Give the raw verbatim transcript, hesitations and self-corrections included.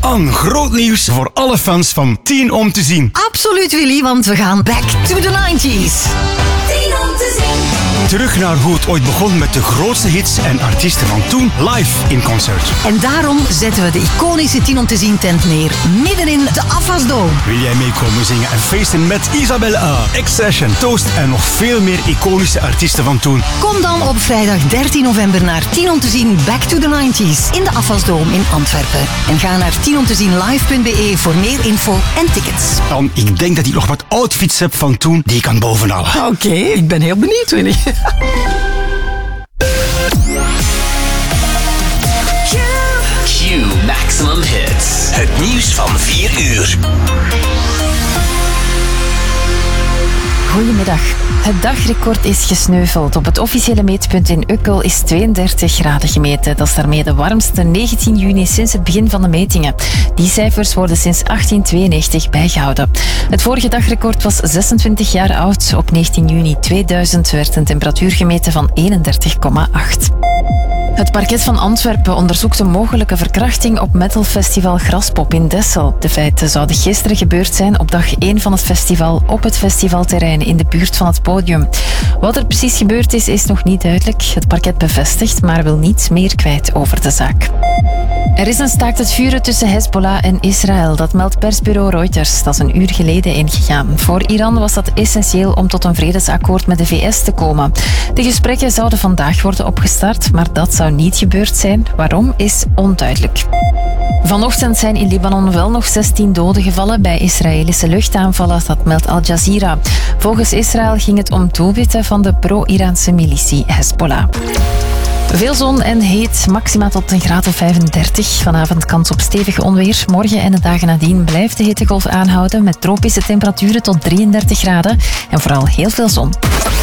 An, groot nieuws voor alle fans van tien om te zien. Absoluut, Willy, want we gaan back to the nineties. tien om te zien. Terug naar hoe het ooit begon met de grootste hits en artiesten van toen live in concert. En daarom zetten we de iconische tien om te zien tent neer, midden in de Afasdome. Wil jij meekomen zingen en feesten met Isabelle A, X-Session, Toast en nog veel meer iconische artiesten van toen? Kom dan op vrijdag dertien november naar tien om te zien Back to the nineties in de Afasdome in Antwerpen. En ga naar tien om te zien live punt be voor meer info en tickets. Dan, ik denk dat ik nog wat outfits heb van toen die ik kan bovenhalen. Oké, okay, ik ben heel benieuwd, Willy. Q Maximum Hits. Het nieuws van vier uur. Goedemiddag. Het dagrecord is gesneuveld. Op het officiële meetpunt in Ukkel is tweeëndertig graden gemeten. Dat is daarmee de warmste negentien juni sinds het begin van de metingen. Die cijfers worden sinds achttien tweeënnegentig bijgehouden. Het vorige dagrecord was zesentwintig jaar oud. Op negentien juni tweeduizend werd een temperatuur gemeten van eenendertig komma acht. Het parket van Antwerpen onderzoekt een mogelijke verkrachting op metalfestival Graspop in Dessel. De feiten zouden gisteren gebeurd zijn op dag één van het festival op het festivalterrein in de buurt van het podium. Wat er precies gebeurd is, is nog niet duidelijk. Het parket bevestigt, maar wil niets meer kwijt over de zaak. Er is een staakt het vuren tussen Hezbollah en Israël. Dat meldt persbureau Reuters. Dat is een uur geleden ingegaan. Voor Iran was dat essentieel om tot een vredesakkoord met de V S te komen. De gesprekken zouden vandaag worden opgestart, maar dat zou niet gebeurd zijn. Waarom is onduidelijk. Vanochtend zijn in Libanon wel nog zestien doden gevallen bij Israëlische luchtaanvallen, dat meldt Al Jazeera. Volgens Israël ging het om doelwitten van de pro-Iraanse militie Hezbollah. Veel zon en heet, maxima tot een graad of vijfendertig. Vanavond kans op stevig onweer. Morgen en de dagen nadien blijft de hittegolf aanhouden met tropische temperaturen tot drieëndertig graden en vooral heel veel zon.